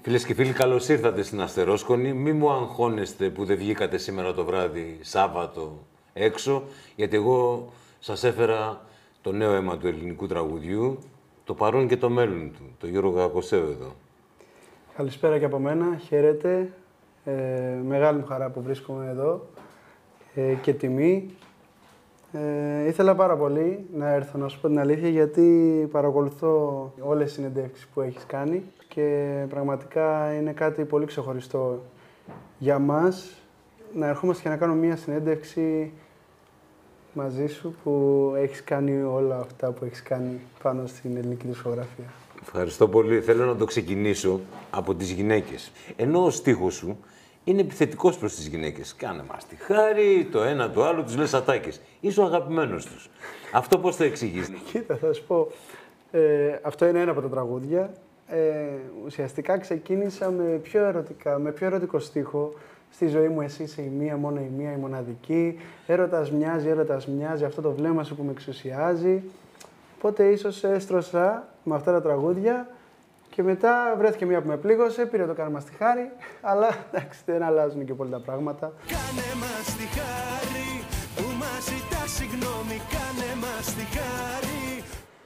Φίλες και φίλοι, καλώς ήρθατε στην Αστερόσκονη. Μη μου αγχώνεστε που δεν βγήκατε σήμερα το βράδυ, Σάββατο, έξω, γιατί εγώ σας έφερα το νέο αίμα του ελληνικού τραγουδιού, το παρόν και το μέλλον του, το Γιώργο Κακοσέου εδώ. Καλησπέρα και από μένα, χαίρετε. Μεγάλη μου χαρά που βρίσκομαι εδώ και τιμή. Ήθελα πάρα πολύ να έρθω, να σου πω την αλήθεια, γιατί παρακολουθώ όλες τις συνεντεύξεις που έχεις κάνει και πραγματικά είναι κάτι πολύ ξεχωριστό για μας να ερχόμαστε και να κάνουμε μία συνέντευξη μαζί σου που έχεις κάνει όλα αυτά που έχεις κάνει πάνω στην ελληνική δισκογραφία. Ευχαριστώ πολύ. Θέλω να το ξεκινήσω από τις γυναίκες. Ενώ ο στίχος σου είναι επιθετικός προς τις γυναίκες. Κάνε μας τη χάρη, το ένα το άλλο, τους λες ατάκες. Είσαι ο αγαπημένος τους. Αυτό πώς το εξηγείς? Κοίτα, θα σου πω. Αυτό είναι ένα από τα τραγούδια. Ουσιαστικά ξεκίνησα με πιο ερωτικό στίχο. Στη ζωή μου εσύ είσαι η μία, μόνο η μία, η μοναδική. Έρωτας μοιάζει, αυτό το βλέμμα σου που με εξουσιάζει. Οπότε ίσως έστρωσα με αυτά τα τραγούδια και μετά βρέθηκε μία που με πλήγωσε, πήρε το «Κάνε μας τη χάρη», αλλά εντάξει, δεν αλλάζουν και πολύ τα πράγματα. Κάνε μας τη χάρη που μας ζητά συγγνώμη, κάνε μας τη χάρη.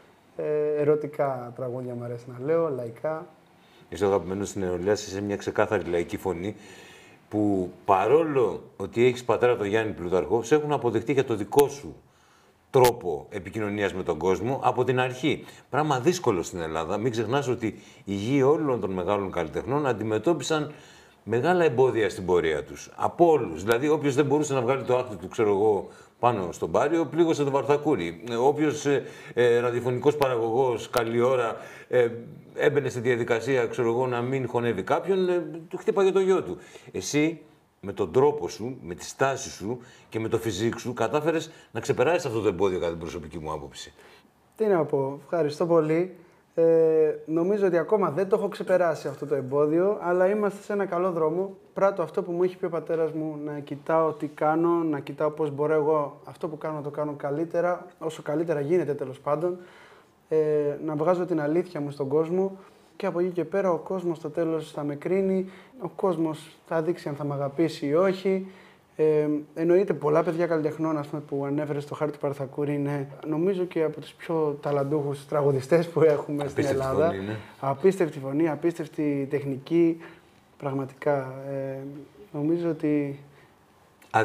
Ερωτικά τραγούδια μου αρέσει να λέω, λαϊκά. Είσαι αγαπημένος στην νεολαία, είσαι μια ξεκάθαρη λαϊκή φωνή που παρόλο ότι έχεις πατέρα τον Γιάννη Πλούταρχο, σε έχουν αποδεχτεί για το δικό σου τρόπο επικοινωνίας με τον κόσμο από την αρχή. Πράγμα δύσκολο στην Ελλάδα. Μην ξεχνάς ότι οι γη όλων των μεγάλων καλλιτεχνών αντιμετώπισαν μεγάλα εμπόδια στην πορεία τους. Από όλους. Δηλαδή, όποιος δεν μπορούσε να βγάλει το άκρη του, ξέρω εγώ, πάνω στον Πάριο, πλήγωσε τον Βαρθακούρη. Όποιος ραδιοφωνικός παραγωγός καλή ώρα έμπαινε στη διαδικασία, ξέρω εγώ, να μην χωνεύει κάποιον, του χτύπαγε το γιο του. Εσύ, με τον τρόπο σου, με τη στάση σου και με το φυσικό σου, κατάφερες να ξεπεράσεις αυτό το εμπόδιο, κατά την προσωπική μου άποψη. Τι να πω, ευχαριστώ πολύ. Νομίζω ότι ακόμα δεν το έχω ξεπεράσει αυτό το εμπόδιο, αλλά είμαστε σε ένα καλό δρόμο. Πράττω αυτό που μου έχει πει ο πατέρας μου, να κοιτάω τι κάνω, να κοιτάω πώς μπορώ εγώ αυτό που κάνω να το κάνω καλύτερα, όσο καλύτερα γίνεται τέλος πάντων, να βγάζω την αλήθεια μου στον κόσμο και από εκεί και πέρα ο κόσμος στο τέλος θα με κρίνει, ο κόσμος θα δείξει αν θα με αγαπήσει ή όχι. Εννοείται πολλά παιδιά καλλιτεχνών, ας πούμε, που ανέφερε στο χάρτη του Παρθακούρη, είναι νομίζω και από τους πιο ταλαντούχους τραγουδιστές που έχουμε Απίστευτη στην Ελλάδα. φωνή, ναι. Απίστευτη φωνή, απίστευτη τεχνική. Πραγματικά νομίζω ότι